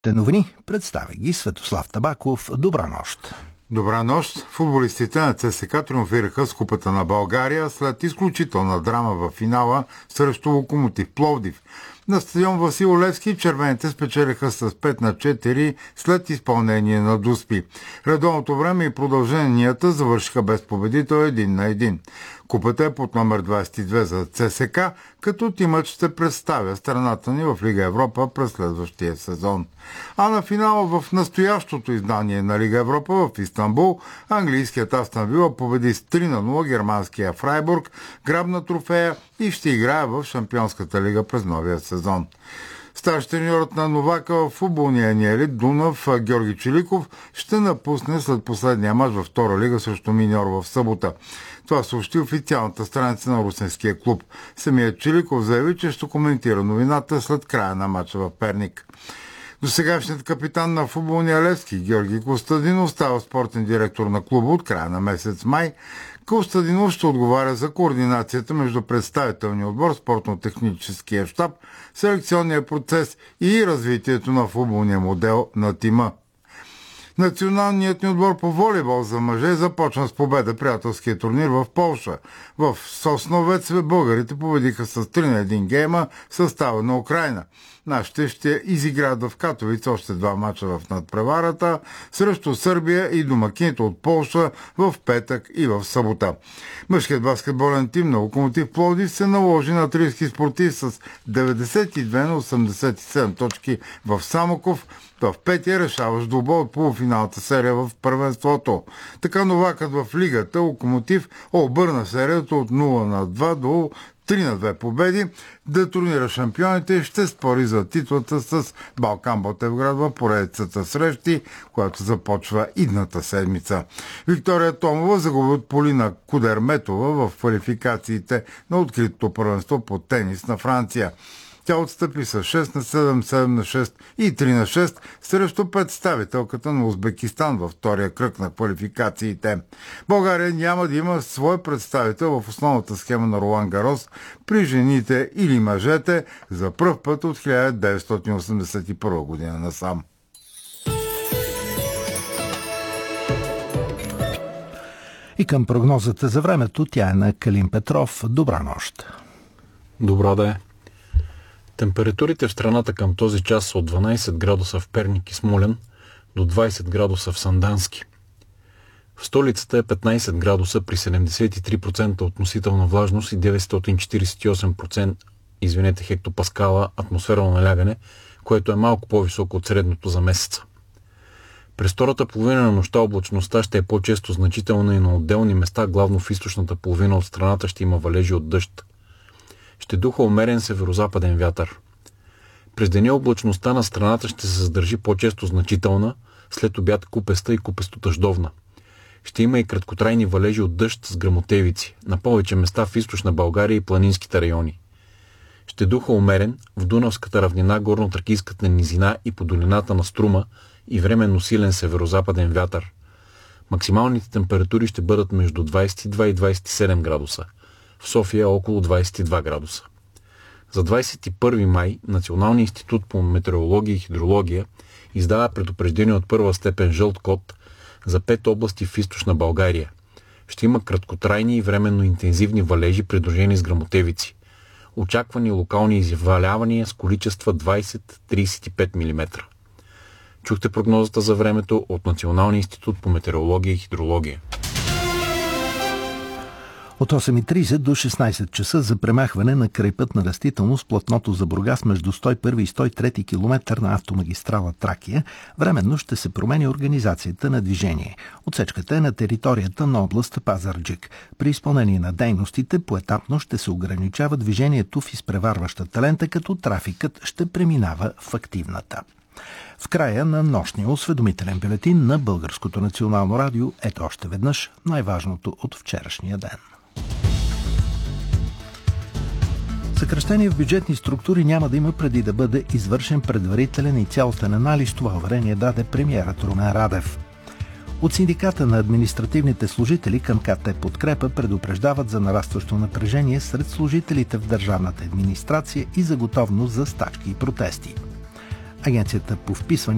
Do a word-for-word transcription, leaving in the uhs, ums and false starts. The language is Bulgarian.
Те новини представя ги Светослав Табаков. Добра нощ! Добра нощ! Футболистите на ЦСКА триумфираха с Купата на България след изключителна драма в финала срещу Локомотив Пловдив. На стадион Васил Левски червените спечелиха с пет на четири след изпълнение на дуспи. Редовното време и продълженията завършиха без победител един на един. Купата е под номер двадесет и две за ЦСКА, като тимът ще представя страната ни в Лига Европа през следващия сезон. А на финала в настоящото издание на Лига Европа в Истанбул, английският Астън Вила победи с три на нула германския Фрайбург, грабна трофея и ще играе в Шампионската лига през новия сезон. Старши треньорът на Новака в футболния ни елит Дунав Георги Чиликов ще напусне след последния мач във втора лига срещу Миньор в събота. Това съобщи официалната страница на русенския клуб. Самият Чиликов заяви, че ще коментира новината след края на мача в Перник. Досегашният капитан на футболния Левски Георги Костадинов става спортен директор на клуба от края на месец май. Костадинов ще отговаря за координацията между представителния отбор, спортно-техническия щаб, селекционния процес и развитието на футболния модел на тима. Националният ни отбор по волейбол за мъже започна с победа приятелския турнир в Полша. В Сосновец българите победиха с три на един гейма в състава на Украйна. Нашите ще изиграят в Катовица още два мача в надпреварата срещу Сърбия и домакините от Полша в петък и в събота. Мъжкият баскетболен тим на Локомотив Пловдив се наложи на трийски спортист с деветдесет и две на осемдесет и седем точки в Самоков в петия решаващ двубой от полуфиналната серия в първенството. Така новакът в лигата Локомотив обърна серията от нула на два до три на две победи, да турнира шампионите ще спори за титлата с Балкан Ботевград в поредицата срещи, която започва идната седмица. Виктория Томова загуби от Полина Кудерметова в квалификациите на откритото първенство по тенис на Франция. Тя отстъпи с шест на седем, седем на шест и три на шест срещу представителката на Узбекистан във втория кръг на квалификациите. България няма да има свой представител в основната схема на Ролан Гарос при жените или мъжете за пръв път от хиляда деветстотин осемдесет и първа година насам. И към прогнозата за времето тя е на Калин Петров. Добра нощ! Добра да е! Температурите в страната към този час са от дванадесет градуса в Перник и Смолян до двадесет градуса в Сандански. В столицата е петнадесет градуса при седемдесет и три процента относителна влажност и деветстотин четиридесет и осем процента извинете, хектопаскала атмосферно налягане, което е малко по-високо от средното за месеца. През втората половина на нощта облачността ще е по-често значителна и на отделни места, главно в източната половина от страната ще има валежи от дъжд. Ще духа умерен северозападен вятър. През деня облачността на страната ще се задържи по-често значителна, след обяд купеста и купесто-дъждовна. Ще има и краткотрайни валежи от дъжд с гръмотевици, на повече места в източна България и планинските райони. Ще духа умерен в Дунавската равнина, горно-тракийската низина и по долината на Струма и временно силен северозападен вятър. Максималните температури ще бъдат между двадесет и два и двадесет и седем градуса. В София около двадесет и два градуса. За двадесет и първи май Националният институт по метеорология и хидрология издава предупреждение от първа степен жълт код за пет области в източна България. Ще има краткотрайни и временно интензивни валежи, придружени с гръмотевици. Очаквани локални извалявания с количества двадесет до тридесет и пет милиметра. Чухте прогнозата за времето от Националния институт по метеорология и хидрология. От осем и тридесет до шестнадесет часа за премахване на крайпътна растителност платното за Бургас между сто и първи и сто и трети километър на автомагистрала Тракия временно ще се промени организацията на движение. Отсечката е на територията на област Пазарджик. При изпълнение на дейностите поетапно ще се ограничава движението в изпреварващата лента, като трафикът ще преминава в активната. В края на нощния осведомителен бюлетин на Българското национално радио ето още веднъж най-важното от вчерашния ден. Съкращение в бюджетни структури няма да има преди да бъде извършен предварителен и цялостен анализ. Това уверение даде премиерът Румен Радев. От синдиката на административните служители към КТ Подкрепа предупреждават за нарастващо напрежение сред служителите в държавната администрация и за готовност за стачки и протести. Агенцията по вписване